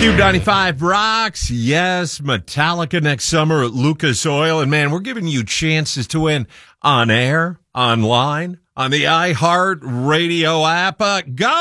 Cube 95 rocks. Yes, Metallica next summer at Lucas Oil. And man, we're giving you chances to win on air, online, on the iHeart Radio app. Go!